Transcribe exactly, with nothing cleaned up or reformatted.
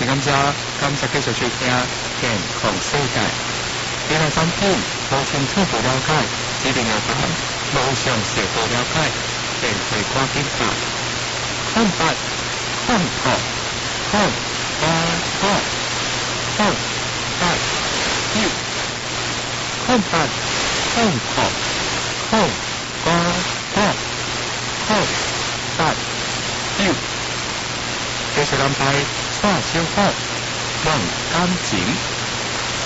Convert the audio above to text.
是感谢感谢继续收听健康世界。以下产品无清楚不了解，一定要从网上小不了解，便会赶紧查。空白空头空八空空八六空白空头空八八空八六，这是安排蔡小虎望感情。